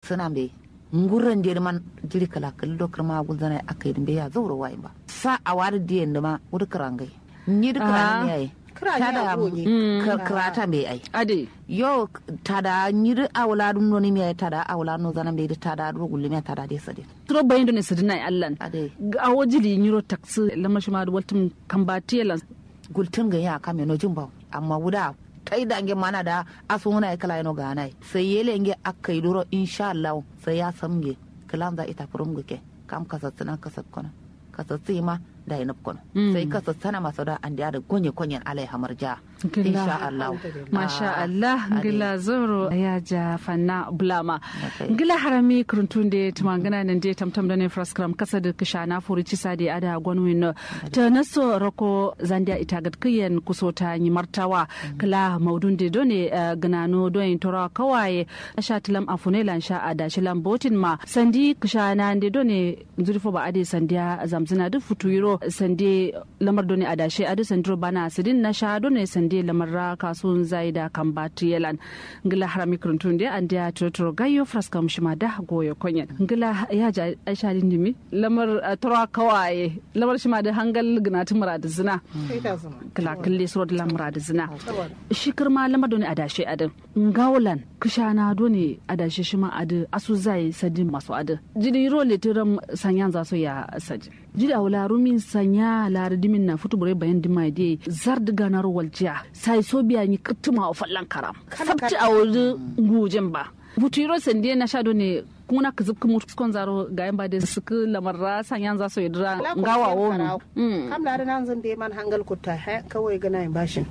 suna be nguran de man jiri kala kallo kirma gulzana akai dimbe ya zauro wai ba sa awar de ma urkarangai ni duka ne yayi tada krata be ai ade yo tada nyiri awladun noni me tada awlano zana be tada do gulle me tada de sade tro bayin ne sidina allan ade a wajili nyiro taxi lamashi ma waltum kambatiela gultun ga ya kame no jimba amma wuda kai da nge mana da asuna kala no ga nai sai yele nge akai duro insha Allah sai ya samge kalan za ita furum guke kam kasatsina kasatkona kasatsima da ina kono sai kasatsana maso da an da gonye konyen alai hamarja insha Allah masha Allah ngila zoro ya ja fanna bulama ngila harami kuruntunde tumangana nan de tamtam da ne fraskram kasa da kishana furici sadi ada gonwin ta naso rako zandia itagat kiyen kusota ni martawa kala maudunde done ganano don tora kawaye shatilam afunelan sha ada shilam botin ma sandi kishana de done zurfo ba ade sandia zamzina du futuro sande lamar done adashe ade sandro bana sidin na sha done sande lamarra kasun zaida kambati yelan ngila harami kurun de andia totoro gayo fraskam shima da goyo konyen ngila ya ja aisha dindimi lamar tora kawaye lamar shima da hangal gnati murad zina kala kalle suro da lamar zina shikirma lamar done adashe ade ngawlan kishana done adashe shima ade asu zai sadin masu ade jidi role tiram sanyan za so ya saji jidi awla rumin sanya lardimin na futubure bayan dimai de zard ganar waljiya sai so biya ni kirtuma a fallan karam sabti a wuri gujin ba butiro sande na shado ne kuna ka zubka mutu kon zaro ga yan ba da suka lamarra sanyan za su yidra ngawa wo kam la nan zan de man hangal kutta kawai gana yin bashin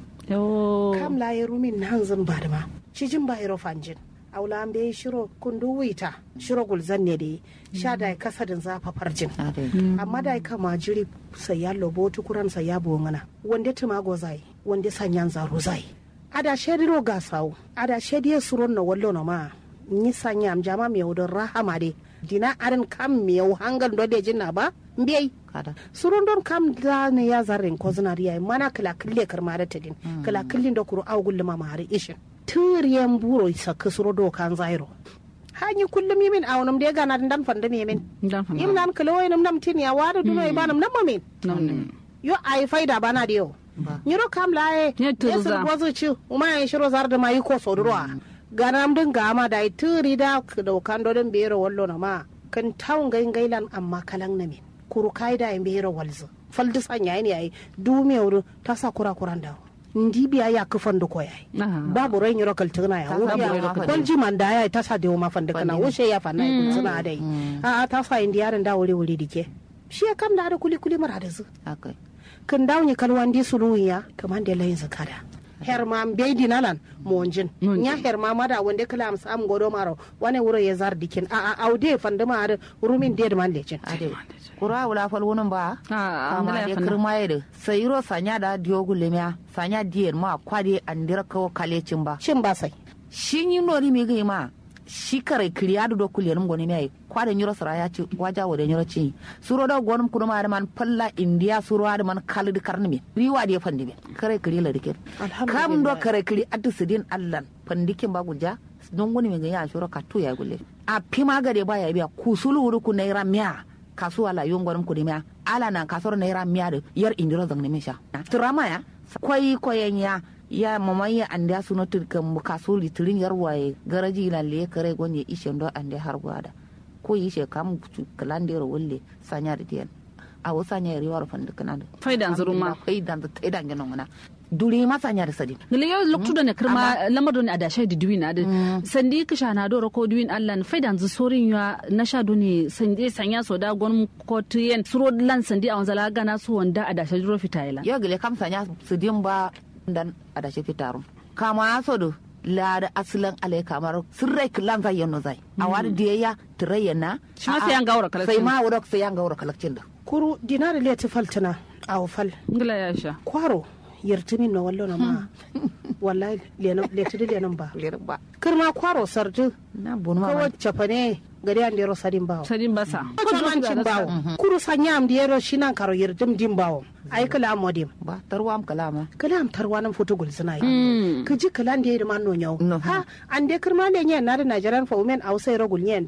kam la ya rumin nan zan ba da ma cijin ba hero fanjin aula an bai shiro kundu wita shiro gulzan ne da sha da kasadin zafa farjin amma da kama jiri sai ya lobo tukuran sai ya bongana wanda tumago zai wanda sanyan zaro zai ada shediro gasawo ada shediye suron na wallo na ma ni sanya am jama mi wudon rahama de dina arin kam mi yau hangal do de jinna ba mbiyai suron don kam da ne ya zarrin ko zinariya mana kala kille karma da tadin kala killin da kuru awgul ma mari ishin turiyan buro saka suro do kan zairo hanyi kullum yimin awnum de gana dan fanda mi min yim nan kala waynum nam tin ya wada duno e banam nam min yo ai faida bana de yo nyiro kam lae yesu bozu ci uma en shiro zarda mai ko sodurwa ganam din gama da turi da kan do den bero wallo na ma kan tawn gailan amma kalan na min kuru kai da en bero walzo faldi sanya ne ai du mewru ta sa kuran da ndi biya ya kufan da koyai babu ran yiro kaltuna ya wuri ji man da ya ta sa da ma fanda kana wushe ya fanna ku suna dai a ta fa indiyaran da wuri dike shi kam da kuli mara da zu akai kan dawo ni kalwan di suluya kaman da layin zakada herma bai dinalan monjin nya herma mada wanda kala am sam godo maro wane wuro ya zar dikin a aude fanda ma rumin de man lecin ade kura wala fal wonun ba amma de kirma yede sayiro sanya da diogu lemya sanya dier ma kwade andira ko kalecin ba shin ba sai shin yi nori mi gai ma shi kare kiriya do kulerum goni mai kwada nyiro sara ya ci waja wode nyiro ci suro da gonum kuduma da man palla india suro da man kalid karnimi riwa de fandi be kare kiri la dike kam do kare kiri adu sidin allan fandikin ba guja don goni mi ga ya shuro ka to ya gulle a pima gade ba ya biya kusulu wuru ku naira miya kasuwa la yongorum kudima ala nan kasoro naira miya da yar indiro zangne misha trama ya koyen ya mamaya ande asuno tilkan mu kaso litirin yarwaye garaji lalle kare gonye ishe ndo ande har gwada ko ishe kam kalande ro wolle sanya da diyan a wasanya riwar fanda kana faidan zuruma faidan da taidan gano mana duri ma sanya da sadi ngale yo loktu da ne kirma lamado ne adashe da duwin ade sandi kisha na do ko duwin allan faidan zu sorin ya na sha do ne sandi sanya so da gon ko tiyen suro lan sandi a wanzala gana su wanda adashe duro fitayela yo gele kam sanya su dimba dan adashe fitarum kama sodo la da aslan alai kamar sirrai kilan zai yano zai a wani da ya tirayana shi ma sai an gawar kalakcin sai ma wuro sai an gawar kalakcin da kuru dinari le tifaltana a fal ngila ya sha kwaro yartimin na wallo na ma wallahi le tidi le nan ba kirma kwaro sardu na bunu ma ko chapane gari an dero sadin bawo sa ko cin bawo kuru sanyam dero shinan karo yardim dim bawo ai kala modim ba tarwam kalam tarwanan fotogol suna yi kiji kalan da man no nyaw ha an de kirma le nyen na da Nigerian for women outside rogul nyen